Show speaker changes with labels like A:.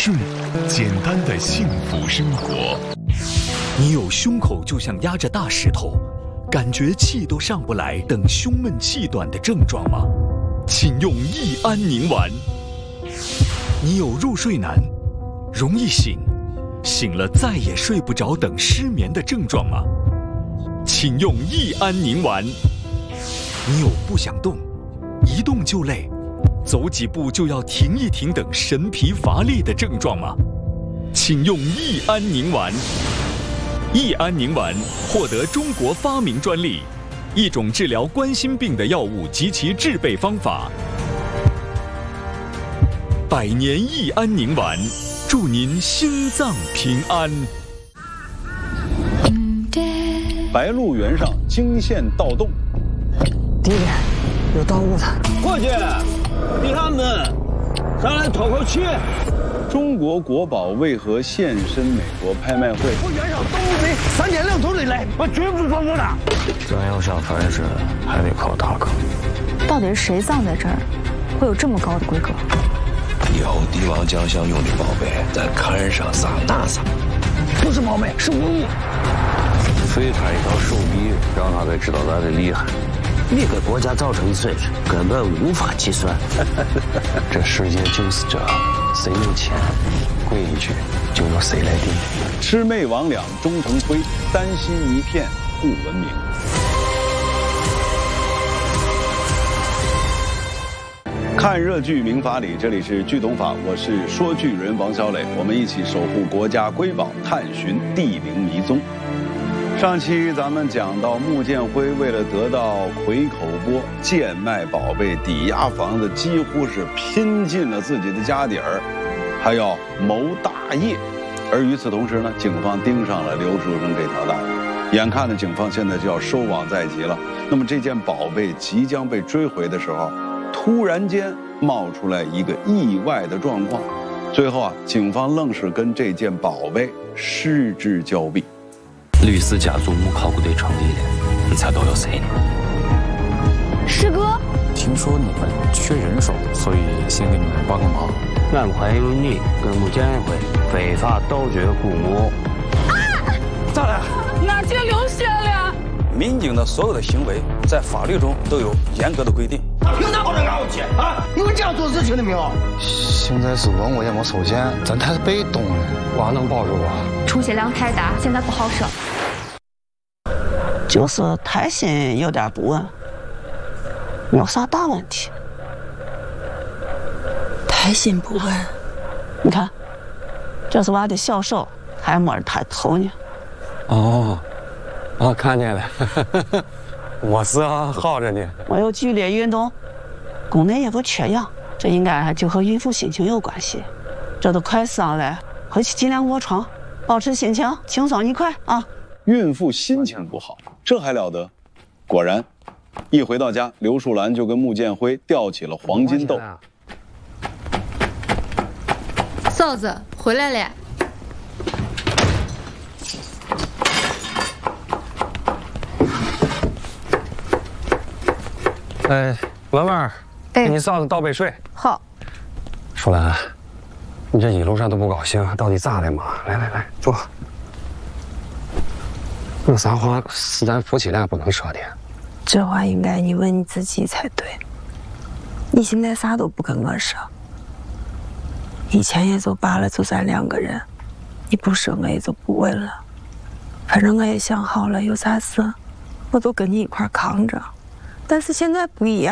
A: 顺，简单的幸福生活。你有胸口就像压着大石头，感觉气都上不来等胸闷气短的症状吗？请用益安宁丸。你有入睡难，容易醒，醒了再也睡不着等失眠的症状吗？请用益安宁丸。你有不想动，一动就累，走几步就要停一停等神疲乏力的症状吗？请用益安宁丸。益安宁丸获得中国发明专利，一种治疗冠心病的药物及其制备方法。100年益安宁丸，祝您心脏平安。
B: 白鹿原上惊现盗洞，
C: 弟弟，有盗墓的。
D: 伙计，你看们，上来透口气。
B: 中国国宝为何现身美国拍卖会？
D: 我原上盗墓贼3.2头的来，我绝不是做梦的。
E: 咱要想翻身，还得靠大哥。
F: 到底是谁葬在这儿，会有这么高的规格？
E: 以后帝王将相用的宝贝，在龛上撒大撒。
D: 不是宝贝，是文物。
E: 废他一条手臂，让他才知道咱的厉害。
C: 你给国家造成的损失根本无法计算。
E: 这世界就是这，谁有钱，规矩就由谁来定。
B: 魑魅魍魉终成灰，丹心一片不闻名。看热剧明法理，这里是剧懂法，我是说剧人王小磊，我们一起守护国家瑰宝，探寻帝陵迷踪。上期咱们讲到穆建辉为了得到回口钵，贱卖宝贝抵押房子，几乎是拼尽了自己的家底儿，还要谋大业。而与此同时呢，警方盯上了刘书生这条大鱼，眼看着警方现在就要收网在即了。那么这件宝贝即将被追回的时候，突然间冒出来一个意外的状况，最后警方愣是跟这件宝贝失之交臂。
E: 律师家族母考古队成立了，你猜都有谁呢？
F: 师哥，
G: 听说你们缺人手，所以先给你们帮个忙。
C: 俺怀疑你跟穆建辉非法盗掘古墓。
D: 咋了？
F: 俺姐流血了。
H: 民警的所有的行为在法律中都有严格的规定。
D: 凭啥保证俺我姐啊？有这样做事情的没有？
G: 现在是文物也没收钱，咱太被动了。我还能保住我？
F: 出血量太大，现在不好说。
C: 就是胎心有点不稳，没有啥大问题。
I: 胎心不稳，
C: 你看，这是娃的小手，还摸着他头呢。
G: 哦，我看见了，我是好着呢。
C: 我有剧烈运动，宫内也不缺氧，这应该就和孕妇心情有关系。这都快伤了，回去尽量卧床，保持心情轻松愉快啊。
B: 孕妇心情不好，这还了得？果然，一回到家，刘树兰就跟穆建辉钓起了黄金豆。
F: 嫂子回来了。
G: 文文，给你嫂子倒杯水。
F: 好。
G: 树兰，你这一路上都不高兴，到底咋的嘛？来，坐。有啥话是咱夫妻俩不能说的？
I: 这话应该你问你自己才对。你现在啥都不跟我说，以前也就罢了，就咱2个人，你不说我也就不问了。反正我也想好了，有啥事我都跟你一块扛着。但是现在不一样。